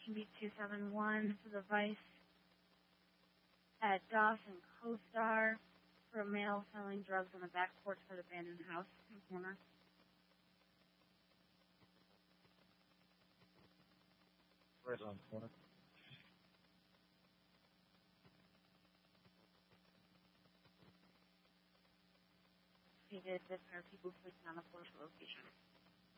American Beat 271 for the Vice at Dawson Co-Star for a male selling drugs on the back porch of the abandoned house in the corner. Right on the corner. He did this, are people sleeping on the porch location.